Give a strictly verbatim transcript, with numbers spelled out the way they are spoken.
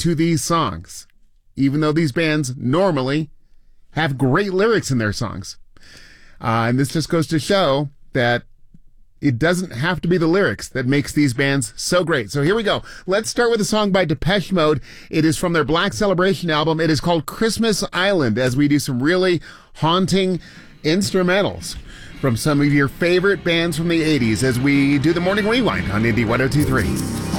to these songs, even though these bands normally have great lyrics in their songs. Uh, and this just goes to show that it doesn't have to be the lyrics that makes these bands so great. So here we go. Let's start with a song by Depeche Mode. It is from their Black Celebration album. It is called Christmas Island, as we do some really haunting instrumentals from some of your favorite bands from the eighties as we do the Morning Rewind on Indie one oh two point three.